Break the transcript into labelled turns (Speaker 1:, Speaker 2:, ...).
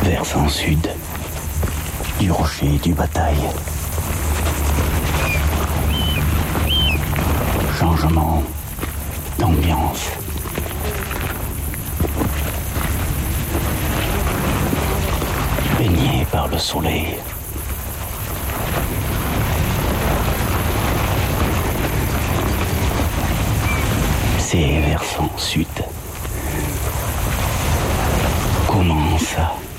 Speaker 1: Versant sud du rocher du Bataille. Changement d'ambiance. Baigné par le soleil. C'est versant sud. Comment ça?